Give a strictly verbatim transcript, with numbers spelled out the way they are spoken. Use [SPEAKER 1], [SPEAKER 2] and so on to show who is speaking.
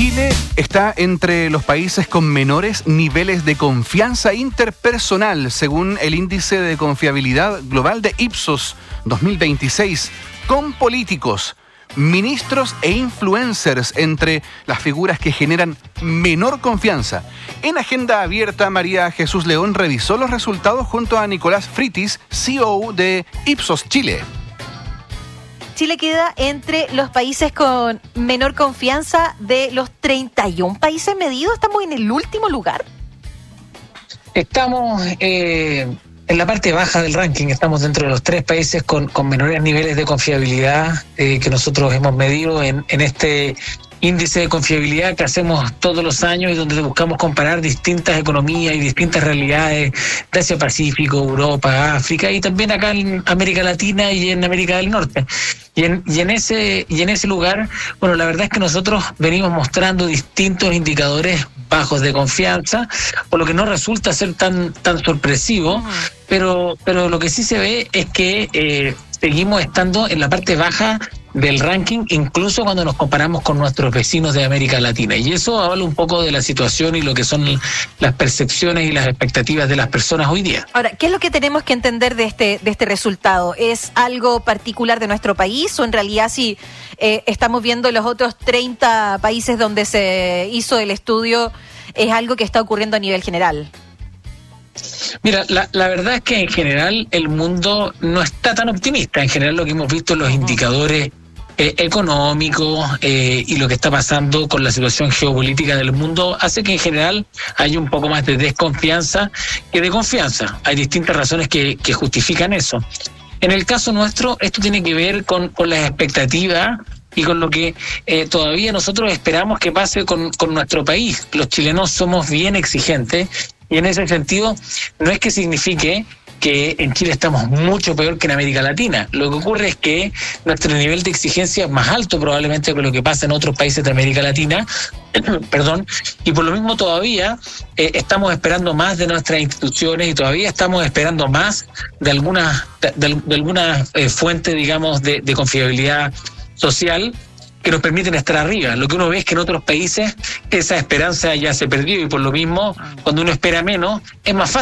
[SPEAKER 1] Chile está entre los países con menores niveles de confianza interpersonal, según el índice de confiabilidad global de Ipsos dos mil veintiséis, con políticos, ministros e influencers entre las figuras que generan menor confianza. En Agenda Abierta, María Jesús León revisó los resultados junto a Nicolás Fritis, C E O de Ipsos Chile.
[SPEAKER 2] Chile queda entre los países con menor confianza de los treinta y un países medidos. Estamos en el último lugar.
[SPEAKER 3] Estamos eh, en la parte baja del ranking. Estamos dentro de los tres países con, con menores niveles de confiabilidad eh, que nosotros hemos medido en, en este índice de confiabilidad que hacemos todos los años y donde buscamos comparar distintas economías y distintas realidades de Asia Pacífico, Europa, África y también acá en América Latina y en América del Norte. Y en, y en ese y en ese lugar, bueno, la verdad es que nosotros venimos mostrando distintos indicadores bajos de confianza, por lo que no resulta ser tan tan sorpresivo, uh-huh. pero pero lo que sí se ve es que eh, seguimos estando en la parte baja del ranking, incluso cuando nos comparamos con nuestros vecinos de América Latina. Y eso habla un poco de la situación y lo que son las percepciones y las expectativas de las personas hoy día.
[SPEAKER 2] Ahora, ¿qué es lo que tenemos que entender de este de este resultado? ¿Es algo particular de nuestro país o en realidad si eh, estamos viendo los otros treinta países donde se hizo el estudio, es algo que está ocurriendo a nivel general?
[SPEAKER 3] Mira, la, la verdad es que en general el mundo no está tan optimista. En general lo que hemos visto en los indicadores eh, económicos eh, y lo que está pasando con la situación geopolítica del mundo hace que en general haya un poco más de desconfianza que de confianza. Hay distintas razones que, que justifican eso. En el caso nuestro, esto tiene que ver con, con las expectativas y con lo que eh, todavía nosotros esperamos que pase con, con nuestro país. Los chilenos somos bien exigentes y en ese sentido no es que signifique que en Chile estamos mucho peor que en América Latina. Lo que ocurre es que nuestro nivel de exigencia es más alto probablemente que lo que pasa en otros países de América Latina, perdón, y por lo mismo todavía eh, estamos esperando más de nuestras instituciones y todavía estamos esperando más de algunas de, de, de algunas eh, fuentes, digamos, de, de confiabilidad social que nos permiten estar arriba. Lo que uno ve es que en otros países esa esperanza ya se perdió y por lo mismo, cuando uno espera menos, es más fácil